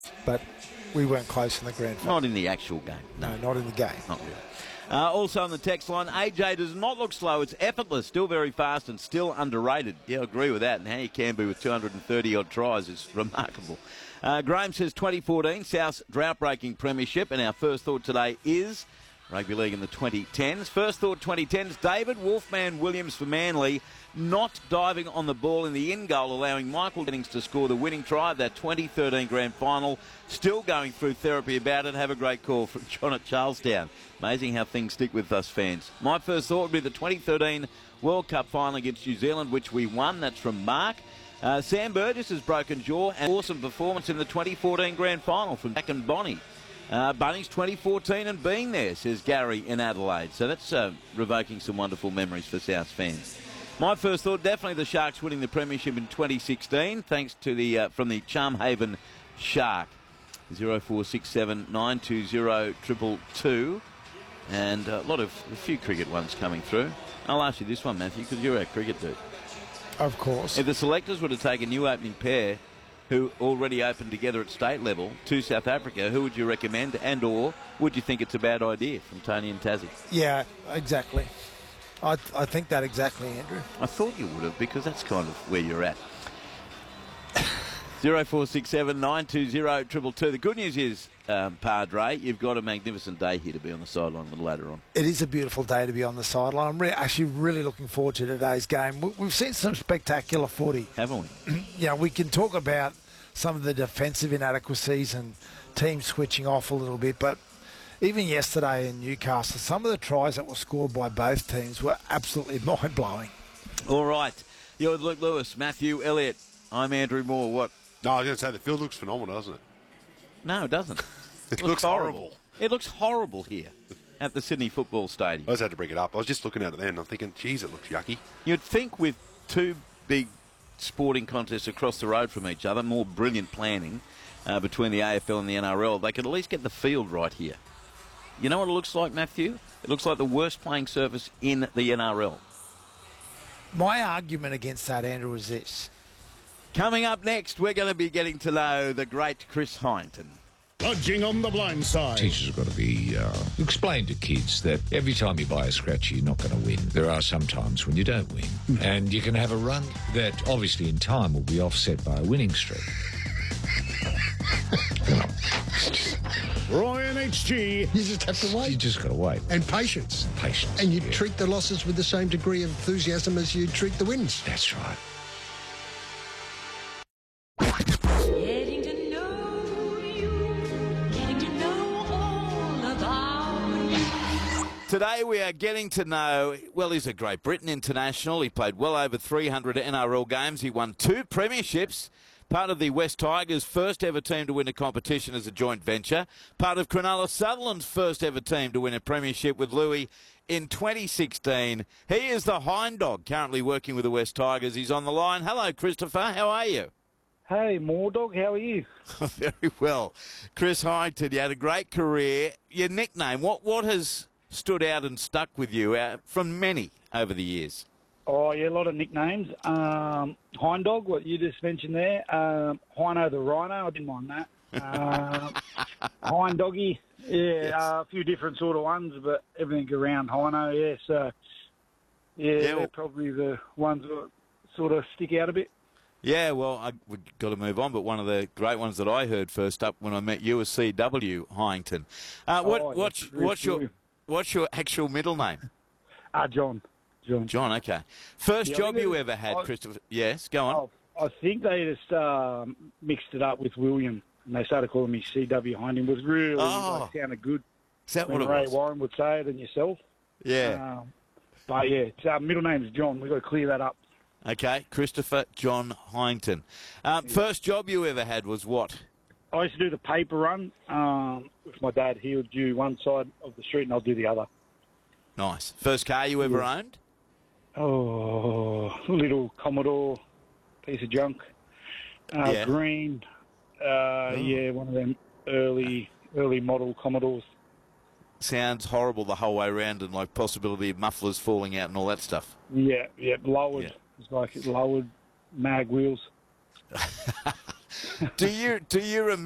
but we weren't close in the grand final. Not in the actual game. No, not in the game. Not really. Also on the text line, AJ does not look slow. It's effortless, still very fast and still underrated. Yeah, I agree with that. And how you can be with 230-odd tries is remarkable. Graham says 2014, South's drought-breaking premiership. And our first thought today is rugby league in the 2010s. First thought 2010s, David Wolfman Williams for Manly not diving on the ball in the in-goal, allowing Michael Jennings to score the winning try of that 2013 grand final. Still going through therapy about it. Have a great call from John at Charlestown. Amazing how things stick with us fans. My first thought would be the 2013 World Cup final against New Zealand, which we won. That's from Mark. Sam Burgess has broken jaw. And awesome performance in the 2014 grand final from Jack and Bonnie. Bunnies 2014 and being there, says Gary in Adelaide. So that's revoking some wonderful memories for South fans. My first thought, definitely the Sharks winning the premiership in 2016, thanks to the from the Charmhaven Shark. 0467 920 222. And a few cricket ones coming through. I'll ask you this one, Matthew, because you're our cricket dude. Of course. If the selectors were to take a new opening pair who already opened together at state level to South Africa, who would you recommend, and or would you think it's a bad idea, from Tony and Tassie? Yeah, exactly. I think that exactly, Andrew. I thought you would have, because that's kind of where you're at. 0467 920 222. The good news is, Padre, you've got a magnificent day here to be on the sideline a little later on. It is a beautiful day to be on the sideline. I'm actually really looking forward to today's game. We've seen some spectacular footy. Haven't we? Yeah, we can talk about some of the defensive inadequacies and teams switching off a little bit, but even yesterday in Newcastle, some of the tries that were scored by both teams were absolutely mind-blowing. All right. You're with Luke Lewis, Matthew Elliott. I'm Andrew Moore. What? No, I was going to say, the field looks phenomenal, doesn't it? No, it doesn't. It looks horrible. It looks horrible here at the Sydney Football Stadium. I just had to bring it up. I was just looking at it then, and I'm thinking, geez, it looks yucky. You'd think with two big sporting contests across the road from each other, more brilliant planning between the AFL and the NRL, they could at least get the field right here. You know what it looks like, Matthew? It looks like the worst playing surface in the NRL. My argument against that, Andrew, is this. Coming up next, we're going to be getting to know the great Chris Hyndon. Dodging on the blind side. Teachers have got to be explain to kids that every time you buy a scratchy, you're not going to win. There are some times when you don't win, and you can have a run that obviously in time will be offset by a winning streak. Roy and HG. You just have to wait. You just got to wait. And patience. Patience. And you treat the losses with the same degree of enthusiasm as you treat the wins. That's right. Getting to know you, getting to know all about you. Today we are getting to know, well, he's a Great Britain international. He played well over 300 NRL games. He won 2 premierships. Part of the West Tigers' first ever team to win a competition as a joint venture. Part of Cronulla Sutherland's first ever team to win a premiership with Louis in 2016. He is the Hind Dog, currently working with the West Tigers. He's on the line. Hello, Christopher. How are you? Hey, Moordog, how are you? Very well. Chris Hyndon, you had a great career. Your nickname, what has stood out and stuck with you from many over the years? Oh, yeah, a lot of nicknames. Hind Dog, what you just mentioned there. Hino the Rhino, I didn't mind that. Hind Doggy, yeah, yes. A few different sort of ones, but everything around Hino, yeah. So, yeah, they're probably the ones that sort of stick out a bit. Yeah, well, we've got to move on, but one of the great ones that I heard first up when I met you was C.W. Hyndon. What's your actual middle name? John. John, okay. First job you ever had, Christopher? Yes, go on. I think they just mixed it up with William, and they started calling me C.W. Hyndon. It was really sounded good. Is that what it Ray was? Warren would say it and yourself. Yeah. But, yeah, middle name is John. We've got to clear that up. Okay, Christopher John Hyndon. First job you ever had was what? I used to do the paper run with my dad. He would do one side of the street and I'll do the other. Nice. First car you ever owned? Oh, little Commodore, piece of junk. Green. Yeah, one of them early model Commodores. Sounds horrible the whole way around, and like possibility of mufflers falling out and all that stuff. Yeah, lowered. Yeah. It's like it lowered mag wheels. Do you remember?